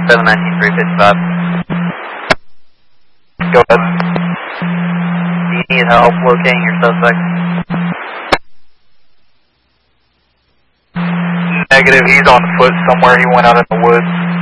719-355. Go ahead. Do you need help locating your suspect? Negative, he's on foot somewhere. He went out in the woods.